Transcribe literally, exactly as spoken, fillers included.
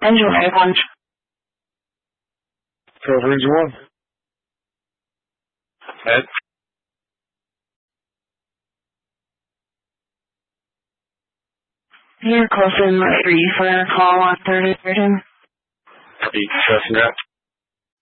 Enjoy lunch. twelve rings one. Ed? You're close in three for a call on thirty thirty. Are you discussing that?